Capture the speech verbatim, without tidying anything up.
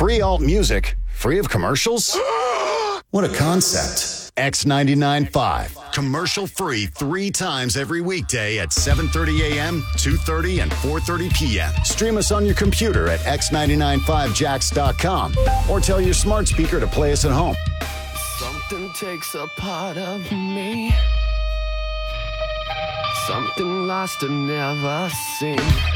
Free alt music, free of commercials? What a concept. X ninety-nine point five. Commercial free three times every weekday at seven thirty a.m., two thirty, and four thirty p.m. Stream us on your computer at x nine nine five jacks dot com or tell your smart speaker to play us at home. Something takes a part of me. Something lost and never seen.